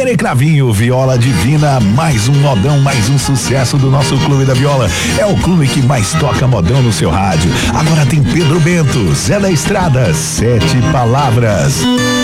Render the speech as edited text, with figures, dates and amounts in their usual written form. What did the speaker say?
Dani Cravinho, Viola Divina, mais um modão, mais um sucesso do nosso Clube da Viola. É o clube que mais toca modão no seu rádio. Agora tem Pedro Bento, Zé da Estrada, 7 Palavras.